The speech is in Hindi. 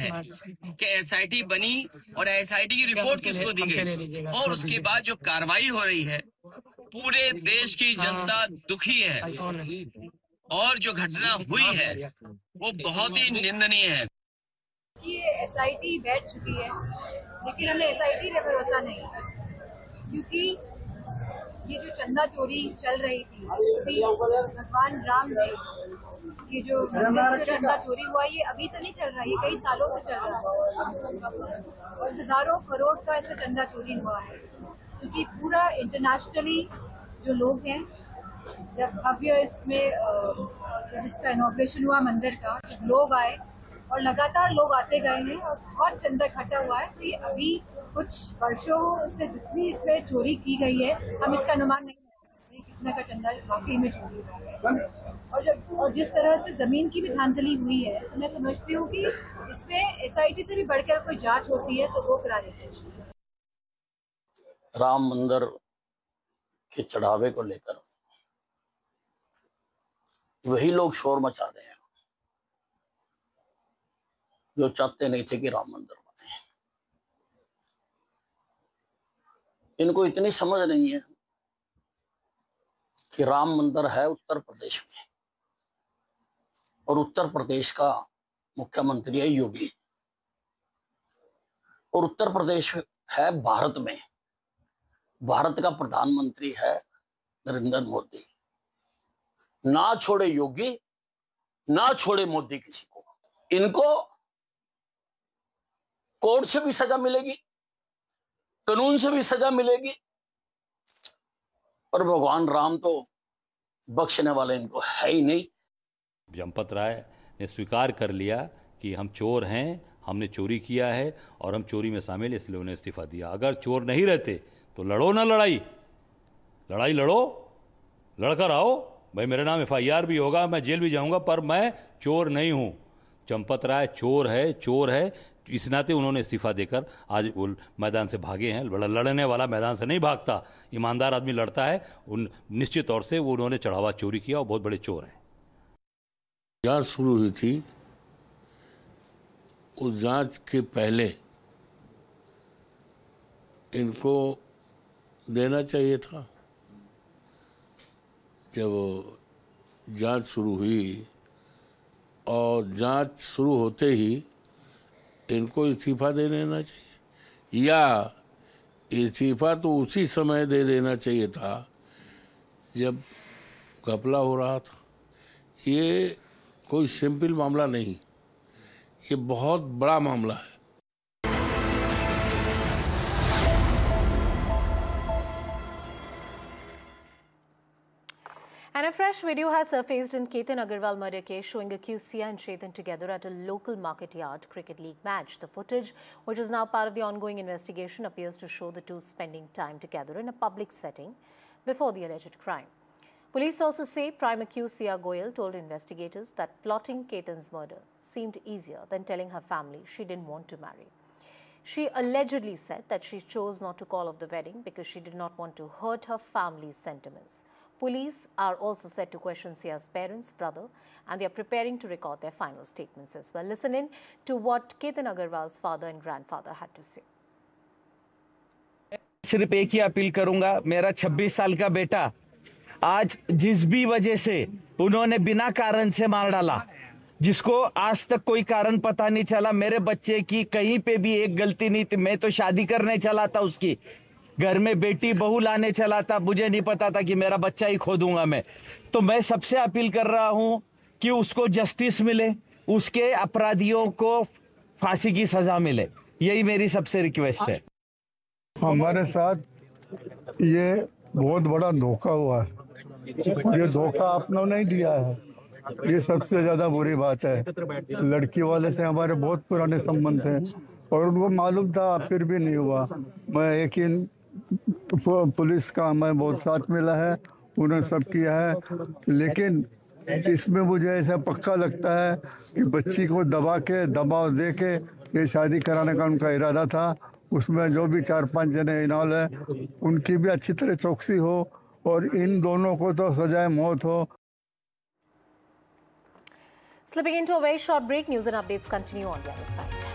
है कि एसआईटी बनी और एसआईटी की रिपोर्ट किसको दी गई, और उसके बाद जो कार्रवाई हो रही है, पूरे देश की जनता दुखी है और जो घटना हुई है वो बहुत ही निंदनीय है। ये एसआईटी बैठ चुकी है, लेकिन हमें एसआईटी पे भरोसा नहीं, क्योंकि ये जो चंदा चोरी चल रही थी, भगवान राम ने ये जो मंदिर से चंदा चोरी हुआ, ये अभी से नहीं चल रहा, ये कई सालों से चल रहा है और हजारों करोड़ का इससे चंदा चोरी हुआ है। क्योंकि पूरा इंटरनेशनली जो लोग हैं, जब भव्य इसमें जब इसका इनॉग्रेशन हुआ मंदिर का, लोग आए और लगातार लोग आते गए हैं और बहुत चंदा इकट्ठा हुआ है। तो ये अभी कुछ वर्षों से जितनी इसमें चोरी की गई है, हम इसका अनुमान नहीं लगा कितना का चंदा वाकई में चोरी हुआ है। और जिस तरह से जमीन की भी धांधली हुई है, तो मैं समझती हूँ कि इसमें एसआईटी से भी बढ़कर कोई जांच होती है तो वो करानी चाहिए। राम मंदिर के चढ़ावे को लेकर वही लोग शोर मचा रहे हैं जो चाहते नहीं थे कि राम मंदिर बने। इनको इतनी समझ नहीं है कि राम मंदिर है उत्तर प्रदेश में और उत्तर प्रदेश का मुख्यमंत्री है योगी, और उत्तर प्रदेश है भारत में, भारत का प्रधानमंत्री है नरेंद्र मोदी। ना छोड़े योगी, ना छोड़े मोदी किसी को। इनको कोर्ट से भी सजा मिलेगी, कानून से भी सजा मिलेगी, और भगवान राम तो बख्शने वाले इनको है ही नहीं। चंपत राय ने स्वीकार कर लिया कि हम चोर हैं, हमने चोरी किया है और हम चोरी में शामिल, इसलिए उन्हें इस्तीफा दिया। अगर चोर नहीं रहते तो लड़ो ना लड़ाई लड़ो, लड़कर आओ भाई, मेरे नाम एफआईआर भी होगा, मैं जेल भी जाऊंगा, पर मैं चोर नहीं हूं। चंपत राय चोर है, इस नाते उन्होंने इस्तीफा देकर आज मैदान से भागे हैं। लड़ने वाला मैदान से नहीं भागता, ईमानदार आदमी लड़ता है। उन निश्चित तौर से वो उन्होंने चढ़ावा चोरी किया और बहुत बड़े चोर हैं। जांच शुरू हुई थी, उस जांच के पहले इनको देना चाहिए था। जब जांच शुरू हुई और जांच शुरू होते ही इनको इस्तीफा दे देना चाहिए, या इस्तीफा तो उसी समय दे देना चाहिए था जब घपला हो रहा था। ये कोई सिंपल मामला नहीं, ये बहुत बड़ा मामला है। And a fresh video has surfaced in Ketan Agarwal murder case showing accused Sia and Chetan together at a local market yard cricket league match. The footage, which is now part of the ongoing investigation, appears to show the two spending time together in a public setting before the alleged crime. Police sources say prime accused Sia Goyal told investigators that plotting Ketan's murder seemed easier than telling her family she didn't want to marry. She allegedly said that she chose not to call off the wedding because she did not want to hurt her family's sentiments. Police are also set to question Sia's parents, brother, and they are preparing to record their final statements as well. Listen in to what Ketan Agarwal's father and grandfather had to say. सिर्फ एक ही अपील करूंगा, मेरा 26 साल का बेटा आज जिस भी वजह से उन्होंने बिना कारण से मार डाला, जिसको आज तक कोई कारण पता नहीं चला, मेरे बच्चे की कहीं पे भी एक गलती नहीं थी। मैं तो शादी करने चला था, उसकी घर में बेटी बहू लाने चला था, मुझे नहीं पता था कि मेरा बच्चा ही खो दूंगा मैं। तो मैं सबसे अपील कर रहा हूं कि उसको जस्टिस मिले, उसके अपराधियों को फांसी की सजा मिले, यही मेरी सबसे रिक्वेस्ट है। हमारे साथ ये बहुत बड़ा धोखा हुआ है, ये धोखा आपने नहीं दिया है, ये सबसे ज्यादा बुरी बात है। लड़की वाले से हमारे बहुत पुराने संबंध थे और उनको मालूम था, फिर भी नहीं हुआ। मैं यकीन पुलिस का हमें बहुत साथ मिला है, उन्होंने सब किया है, लेकिन इसमें मुझे ऐसा पक्का लगता है कि बच्ची को दबाव दे के ये शादी कराने का उनका इरादा था। उसमें जो भी 4-5 जने इन्वॉल्व है, उनकी भी अच्छी तरह चौकसी हो और इन दोनों को तो सजाए मौत हो। Slipping into a very short break, news and updates continue on the other side.